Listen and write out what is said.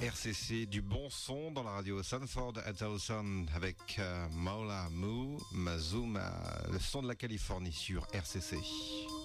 RCC, du bon son dans la radio Sanford at Dawson avec Maula Mu Mazuma, le son de la Californie sur RCC.